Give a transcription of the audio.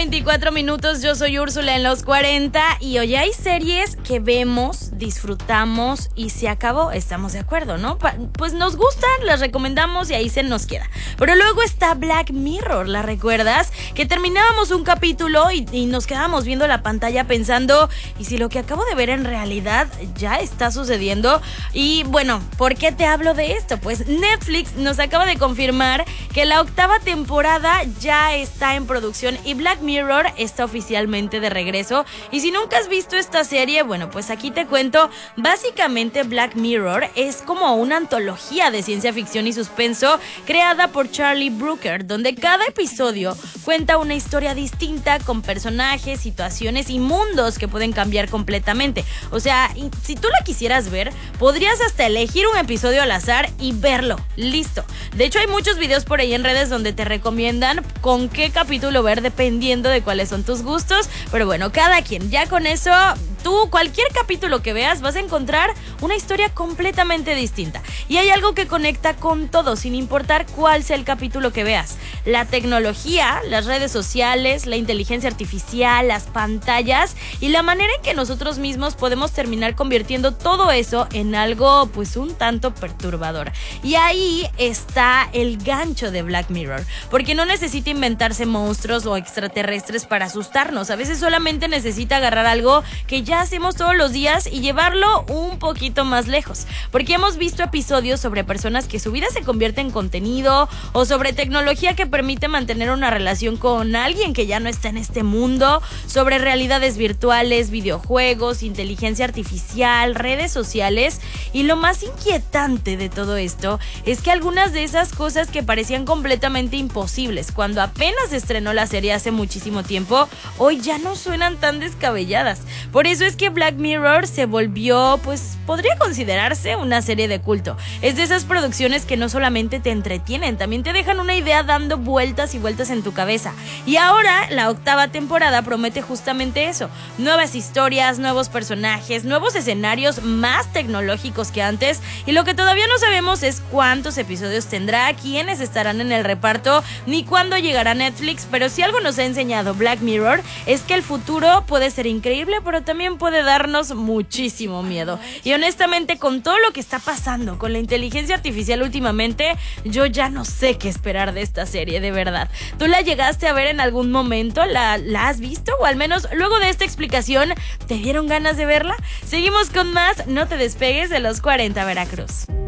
8:24. Yo soy Úrsula en los 40 y hoy hay series que vemos, disfrutamos y se acabó. Estamos de acuerdo, ¿no? Pues nos gustan, las recomendamos y ahí se nos queda. Pero luego está Black Mirror, ¿la recuerdas? Que terminábamos un capítulo y nos quedábamos viendo la pantalla pensando, ¿y si lo que acabo de ver en realidad ya está sucediendo? Y bueno, ¿por qué te hablo de esto? Pues Netflix nos acaba de confirmar que la 8ª temporada ya está en producción y Black Mirror está oficialmente de regreso. Y si nunca has visto esta serie, bueno, pues aquí te cuento. Básicamente Black Mirror es como una antología de ciencia ficción y suspenso creada por Charlie Brooker, donde cada episodio cuenta una historia distinta con personajes, situaciones y mundos que pueden cambiar completamente. O sea, si tú la quisieras ver, podrías hasta elegir un episodio al azar y verlo. Listo. De hecho, hay muchos videos por ahí en redes donde te recomiendan con qué capítulo ver dependiendo de cuáles son tus gustos. Pero bueno, cada quien. Ya con eso, tú cualquier capítulo que veas vas a encontrar una historia completamente distinta. Y hay algo que conecta con todo, sin importar cuál sea el capítulo que veas. La tecnología, las redes sociales, la inteligencia artificial, las pantallas y la manera en que nosotros mismos podemos terminar convirtiendo todo eso en algo pues un tanto perturbador. Y ahí está el gancho de Black Mirror, porque no necesita inventarse monstruos o extraterrestres para asustarnos. A veces solamente necesita agarrar algo que ya hacemos todos los días y llevarlo un poquito más lejos, porque hemos visto episodios sobre personas que su vida se convierte en contenido o sobre tecnología que permite mantener una relación con alguien que ya no está en este mundo, sobre realidades virtuales, videojuegos, inteligencia artificial, redes sociales. Y lo más inquietante de todo esto es que algunas de esas cosas que parecían completamente imposibles cuando apenas se estrenó la serie hace muchísimo tiempo, hoy ya no suenan tan descabelladas. Por eso es que Black Mirror se volvió, pues podría considerarse una serie de culto. Es de esas producciones que no solamente te entretienen, también te dejan una idea dando vueltas y vueltas en tu cabeza. Y ahora la 8ª temporada promete justamente eso: nuevas historias, nuevos personajes, nuevos escenarios más tecnológicos que antes. Y lo que todavía no sabemos es cuántos episodios tendrá, quiénes estarán en el reparto, ni cuándo llegará a Netflix. Pero si algo nos ha enseñado Black Mirror es que el futuro puede ser increíble, pero también puede darnos muchísimo miedo. Y honestamente, con todo lo que está pasando con la inteligencia artificial últimamente, yo ya no sé qué esperar de esta serie, de verdad. ¿Tú la llegaste a ver en algún momento? ¿La has visto? O al menos luego de esta explicación, ¿te dieron ganas de verla? Seguimos con más. No te despegues de los 40 Veracruz.